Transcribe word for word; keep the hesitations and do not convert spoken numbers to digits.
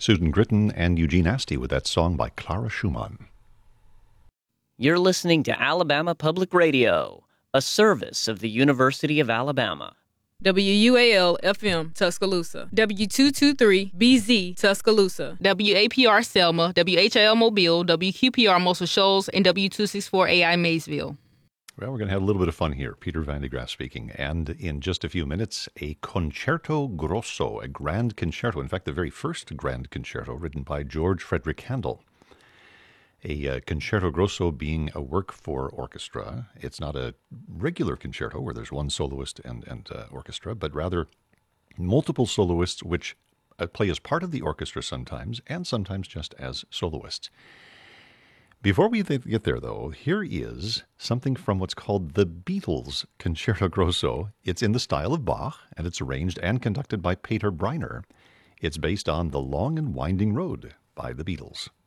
Susan Gritton and Eugene Asty with that song by Clara Schumann. You're listening to Alabama Public Radio, a service of the University of Alabama. W U A L F M Tuscaloosa, W two twenty-three B Z Tuscaloosa, W A P R Selma, W H I L Mobile, W Q P R Muscle Shoals, and W two sixty-four A I Maysville. Well, we're going to have a little bit of fun here. Peter Van de Graaf speaking. And in just a few minutes, a concerto grosso, a grand concerto. In fact, the very first grand concerto written by George Frederick Handel. A uh, concerto grosso being a work for orchestra. It's not a regular concerto where there's one soloist and, and uh, orchestra, but rather multiple soloists which uh, play as part of the orchestra sometimes and sometimes just as soloists. Before we get there, though, here is something from what's called the Beatles Concerto Grosso. It's in the style of Bach, and it's arranged and conducted by Peter Breiner. It's based on The Long and Winding Road by the Beatles.